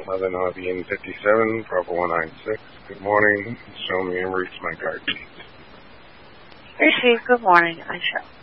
Mother Navian 57, Bravo 196. Good morning. Show me and reach my guard, please. Receive. Good morning. I shall.